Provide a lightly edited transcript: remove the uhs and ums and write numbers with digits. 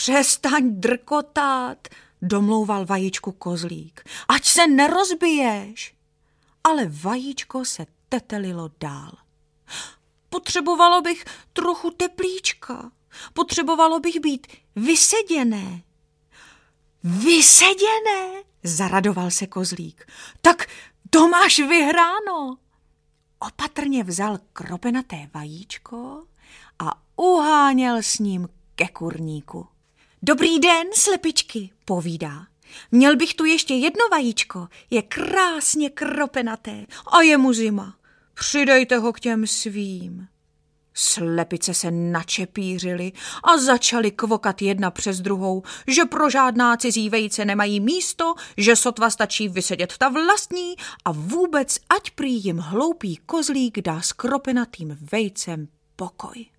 Přestaň drkotat, domlouval vajíčku kozlík. Ať se nerozbiješ. Ale vajíčko se tetelilo dál. Potřebovalo bych trochu teplíčka. Potřebovalo bych být vyseděné. Vyseděné? Zaradoval se kozlík. Tak to máš vyhráno. Opatrně vzal kropenaté vajíčko a uháněl s ním ke kurníku. Dobrý den, slepičky, povídá. Měl bych tu ještě jedno vajíčko, je krásně kropenaté a je mu zima. Přidejte ho k těm svým. Slepice se načepířily a začaly kvokat jedna přes druhou, že pro žádná cizí vejce nemají místo, že sotva stačí vysedět ta vlastní a vůbec ať prý jim hloupý kozlík dá s kropenatým vejcem pokoj.